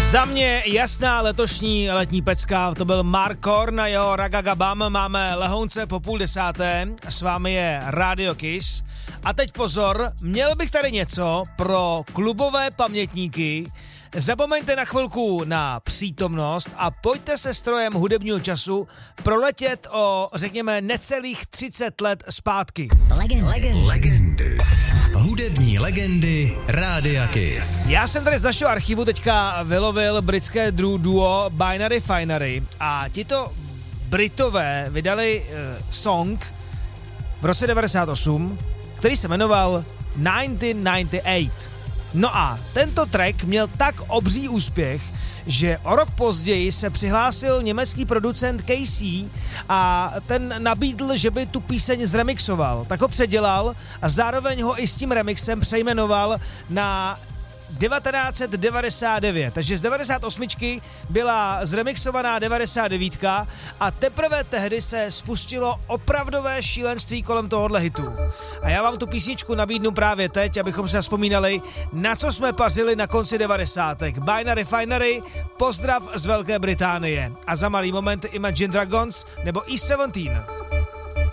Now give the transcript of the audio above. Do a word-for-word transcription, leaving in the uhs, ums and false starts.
Za mě jasná letošní letní pecka, to byl Mark Korn a jeho Ragagabam. Máme lehounce po půl desáté, s vámi je Radio Kiss. A teď pozor, měl bych tady něco pro klubové pamětníky. Zapomeňte na chvilku na přítomnost a pojďte se strojem hudebního času proletět o, řekněme, necelých třicet let zpátky. Legend. Legend. Legendy. Hudební legendy Rádia Kiss. Já jsem tady z našeho archivu teďka vylovil britské duo Binary Finery a tito Britové vydali uh, song v roce devadesát osm, který se jmenoval devatenáct set devadesát osm. No a tento track měl tak obří úspěch, že o rok později se přihlásil německý producent K C a ten nabídl, že by tu píseň zremixoval. Tak ho předělal a zároveň ho i s tím remixem přejmenoval na devatenáct set devadesát devět. Takže z devadesát osm byla zremixovaná devadesát devět a teprve tehdy se spustilo opravdové šílenství kolem tohohle hitu. A já vám tu písničku nabídnu právě teď, abychom se vzpomínali, na co jsme pařili na konci devadesátek. Binary Finery, pozdrav z Velké Británie. A za malý moment Imagine Dragons nebo E sedmnáct.